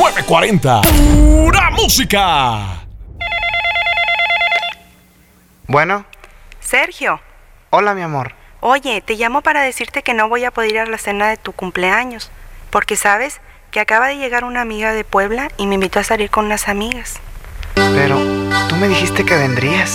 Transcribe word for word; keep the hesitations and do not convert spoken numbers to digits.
nueve cuarenta. ¡Pura música! Bueno. Sergio. Hola, mi amor. Oye, te llamo para decirte que no voy a poder ir a la cena de tu cumpleaños, porque sabes que acaba de llegar una amiga de Puebla y me invitó a salir con unas amigas. Pero tú me dijiste que vendrías.